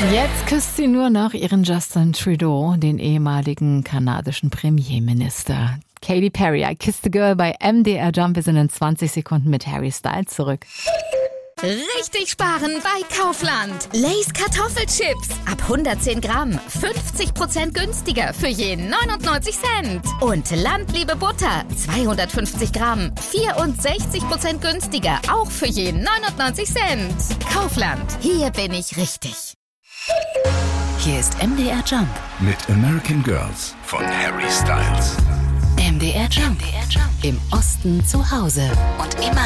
Jetzt küsst sie nur noch ihren Justin Trudeau, den ehemaligen kanadischen Premierminister. Katy Perry, I Kissed a Girl bei MDR Jump. Wir sind in 20 Sekunden mit Harry Styles zurück. Richtig sparen bei Kaufland. Lay's Kartoffelchips. Ab 110 Gramm. 50% günstiger für je 99 Cent. Und Landliebe Butter. 250 Gramm. 64% günstiger. Auch für je 99 Cent. Kaufland. Hier bin ich richtig. Hier ist MDR Jump mit American Girls von Harry Styles. MDR Jump. Im Osten zu Hause und immer